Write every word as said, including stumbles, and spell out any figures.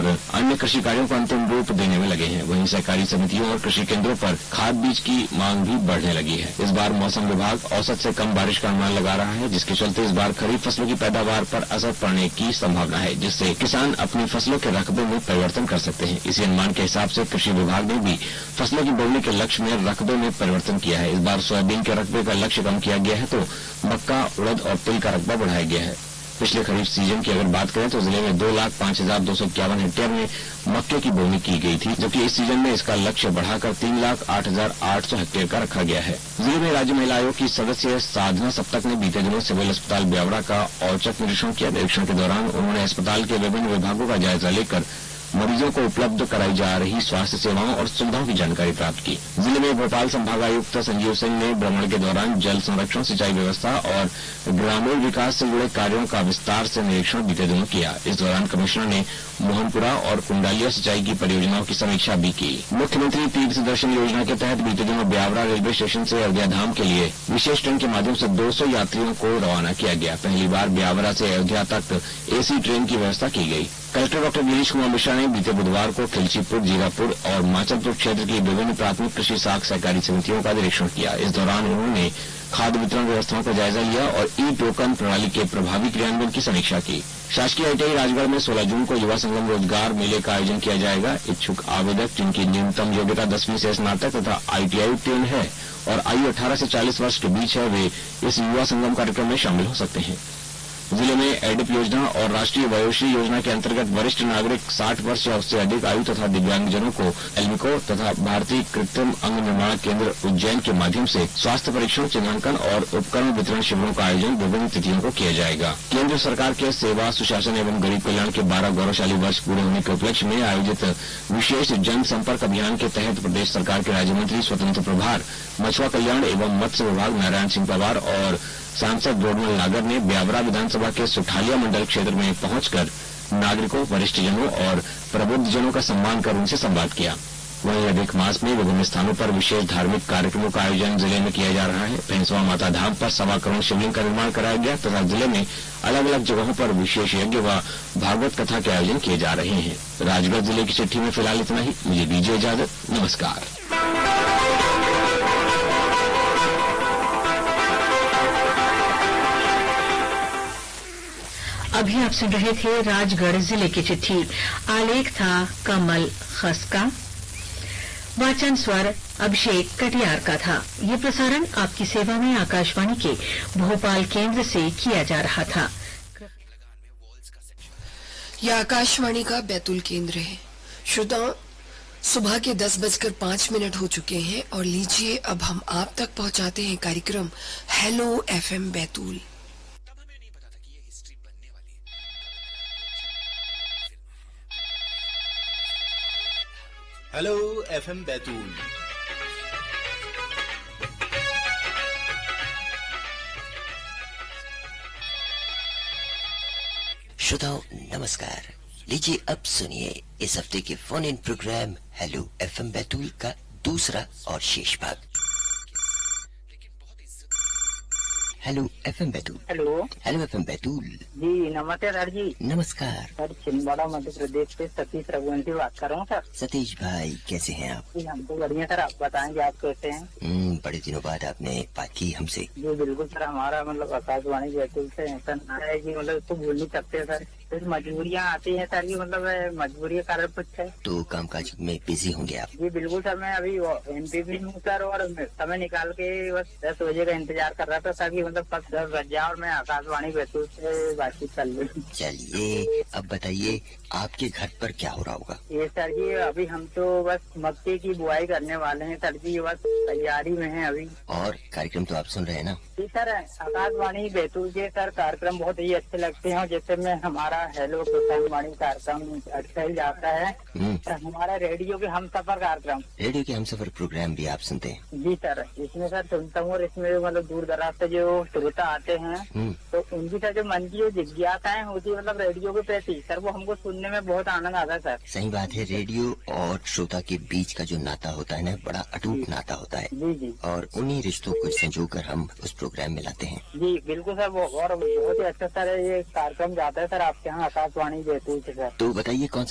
और अन्य कृषि कार्यों को अंतिम रूप देने में लगे हैं। वहीं सहकारी समितियों और कृषि केंद्रों पर खाद बीज की मांग भी बढ़ने लगी है। इस बार मौसम विभाग औसत से कम बारिश का अनुमान लगा रहा है, जिसके चलते इस बार खरीफ फसलों की पैदावार पर असर पड़ने की संभावना है, जिससे किसान अपनी फसलों के रकबे में परिवर्तन कर सकते हैं। इसी अनुमान के हिसाब से कृषि विभाग ने भी फसलों की बोवनी के लक्ष्य में रकबे में परिवर्तन किया है। इस बार सोयाबीन के रकबे का लक्ष्य कम किया गया है तो मक्का, उड़द और तिल का रकबा बढ़ाया गया है। पिछले खरीफ सीजन की अगर बात करें तो जिले में दो लाख पांच हजार दो सौ इक्यावन हेक्टेयर में मक्के की बोवनी की गई थी, जबकि इस सीजन में इसका लक्ष्य बढ़ाकर तीन लाख आठ हजार आठ सौ हेक्टेयर का रखा गया है। जिले में राज्य महिला आयोग की सदस्य साधना सप्तक ने बीते दिनों सिविल अस्पताल ब्यावरा का औचक निरीक्षण किया। निरीक्षण के दौरान उन्होंने अस्पताल के विभिन्न विभागों का जायजा लेकर मरीजों को उपलब्ध कराई जा रही स्वास्थ्य सेवाओं और सुविधाओं की जानकारी प्राप्त की। जिले में भोपाल संभागायुक्त संजीव सिंह ने भ्रमण के दौरान जल संरक्षण, सिंचाई व्यवस्था और ग्रामीण विकास से जुड़े कार्यों का विस्तार से निरीक्षण बीते दिनों किया। इस दौरान कमिश्नर ने मोहनपुरा और कुंडालिया सिंचाई की परियोजनाओं की समीक्षा भी की। मुख्यमंत्री तीर्थ दर्शन योजना के तहत बीते दिनों ब्यावरा रेलवे स्टेशन से अयोध्या धाम के लिए विशेष ट्रेन के माध्यम से दो सौ यात्रियों को रवाना किया गया। पहली बार ब्यावरा से अयोध्या तक एसी ट्रेन की व्यवस्था की गई। कलेक्टर डॉक्टर गिरीश कुमार मिश्रा ने बीते बुधवार को खिलचीपुर, जीरापुर और माचलपुर क्षेत्र की विभिन्न प्राथमिक कृषि साख सहकारी समितियों का निरीक्षण किया। इस दौरान उन्होंने खाद्य वितरण व्यवस्थाओं का जायजा लिया और ई टोकन प्रणाली के प्रभावी क्रियान्वयन की समीक्षा की। शासकीय आईटीआई राजगढ़ में सोलह जून को युवा संगम रोजगार मेले का आयोजन किया जाएगा। इच्छुक आवेदक जिनकी न्यूनतम योग्यता दसवीं से स्नातक तथा आईटीआई उत्तीर्ण है और आयु अठारह से चालीस वर्ष के बीच है, वे इस युवा संगम कार्यक्रम में शामिल हो सकते हैं। जिले में एडिप योजना और राष्ट्रीय वयोश्री योजना के अंतर्गत वरिष्ठ नागरिक साठ वर्ष या उससे अधिक आयु तथा दिव्यांगजनों को एल्मिको तथा भारतीय कृत्रिम अंग निर्माण केंद्र उज्जैन के माध्यम से स्वास्थ्य परीक्षण, चिन्हांकन और उपकरण वितरण शिविरों का आयोजन विभिन्न तिथियों को किया जाएगा। केंद्र सरकार के सेवा, सुशासन एवं गरीब कल्याण के बारह गौरवशाली वर्ष पूरे होने के उपलक्ष्य में आयोजित विशेष जनसंपर्क अभियान के तहत प्रदेश सरकार के राज्य मंत्री स्वतंत्र प्रभार मछुआ कल्याण एवं मत्स्य विभाग नारायण सिंह पवार और सांसद रोडमल नागर ने ब्यावरा विधानसभा के सुठालिया मंडल क्षेत्र में पहुंचकर नागरिकों, वरिष्ठजनों और प्रबुद्धजनों का सम्मान कर उनसे संवाद किया। वहीं अधिक मास में विभिन्न स्थानों पर विशेष धार्मिक कार्यक्रमों का आयोजन जिले में किया जा रहा है। भैंसवा माता धाम पर सवा करोड़ शिवलिंग का निर्माण कराया गया तथा जिले में अलग अलग जगहों पर विशेष यज्ञ व भागवत कथा के आयोजन किए जा रहे हैं। राजगढ़ जिले की चिट्ठी में फिलहाल इतना ही। मुझे दीजिए इजाजत। नमस्कार। अभी आप सुन रहे थे राजगढ़ जिले की चिट्ठी। आलेख था कमल खस का। वाचन स्वर अभिषेक कटियार का था। ये प्रसारण आपकी सेवा में आकाशवाणी के भोपाल केंद्र से किया जा रहा था। यह आकाशवाणी का बैतूल केंद्र है। श्रोताओं, सुबह के दस बजकर पांच मिनट हो चुके हैं और लीजिए अब हम आप तक पहुंचाते हैं कार्यक्रम hello FM Betul. Hello FM Betul. श्रोताओं नमस्कार। लीजिए अब सुनिए इस हफ्ते के phone in programme hello FM Betul का दूसरा और शेष भाग। Hello FM Betul. Hello hello FM Betul. जी नमस्ते सर जी। नमस्कार सर, छिंदवाड़ा मध्य प्रदेश से सतीश रघुवंशी बात कर रहा हूँ सर। सतीश भाई कैसे हैं आप? जी हम तो बढ़िया सर, आप बताएंगे आप कैसे हैं? हम्म, बड़े दिनों बाद आपने बात की हमसे। जी बिल्कुल सर, हमारा मतलब आकाशवाणी बैतूल से ऐसा ना है कि मतलब इसको भूल नहीं सकते सर। कुछ मजबूरियाँ आती हैं सर की, मतलब मजबूरी के कारण कुछ है। तो कामकाज में बिजी होंगे आप? जी बिल्कुल सर, मैं अभी एमपी भी हूँ सर और समय निकाल के बस दस बजे का इंतजार कर रहा था ताकि मतलब कब दस बज जाए और मैं आकाशवाणी बैतूल से बातचीत कर लूँ। चलिए अब बताइए आपके घर पर क्या हो रहा होगा? ये सर जी अभी हम तो बस मक्के की बुआई करने वाले हैं सर जी, बस तैयारी में है अभी। और कार्यक्रम तो आप सुन रहे हैं ना? जी सर, आकाशवाणी बैतूल के सर कार्यक्रम बहुत ही अच्छे लगते हैं। जैसे में हमारा हेलो किसानवाणी कार्यक्रम अच्छा ही जाता है। हमारा रेडियो के हम सफर कार्यक्रम, रेडियो के हम सफर प्रोग्राम भी आप सुनते हैं? जी सर, इसमें सर सुनता हूँ और इसमें मतलब दूर दराज से जो श्रोता आते हैं तो उनकी सर जो मन की जो जिज्ञासाएं होती है मतलब रेडियो के प्रति सर, वो हमको सुनने में बहुत आनंद आता है सर। सही बात है। रेडियो और श्रोता के बीच का जो नाता होता है ना, बड़ा अटूट नाता होता है। जी जी। और उन्हीं रिश्तों को संजोकर हम उस प्रोग्राम में लाते हैं। जी बिल्कुल सर, वो और बहुत ही अच्छा सर ये कार्यक्रम जाता है सर आपके यहाँ आकाशवाणी बैतूल से सर। तो बताइए कौन